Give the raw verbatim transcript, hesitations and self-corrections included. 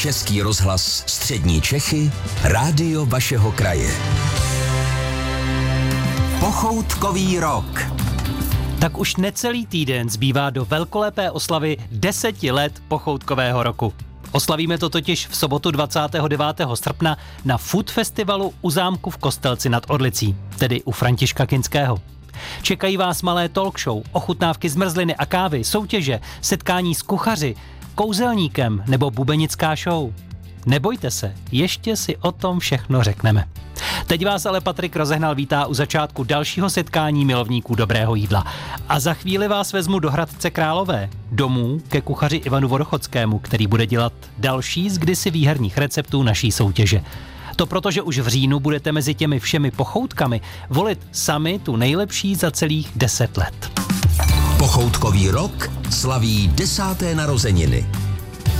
Český rozhlas Střední Čechy, rádio vašeho kraje. Pochoutkový rok. Tak už necelý týden zbývá do velkolepé oslavy deseti let pochoutkového roku. Oslavíme to totiž v sobotu dvacátého devátého srpna na Food Festivalu u zámku v Kostelci nad Orlicí, tedy u Františka Kinského. Čekají vás malé talk show, ochutnávky zmrzliny a kávy, soutěže, setkání s kuchaři, kouzelníkem nebo bubenická show. Nebojte se, ještě si o tom všechno řekneme. Teď vás ale Patrik Rozehnal vítá u začátku dalšího setkání milovníků dobrého jídla. A za chvíli vás vezmu do Hradce Králové, domů ke kuchaři Ivanu Vodochodskému, který bude dělat další z kdysi výherních receptů naší soutěže. To proto, že už v říjnu budete mezi těmi všemi pochoutkami volit sami tu nejlepší za celých deset let. Pochoutkový rok slaví desáté narozeniny.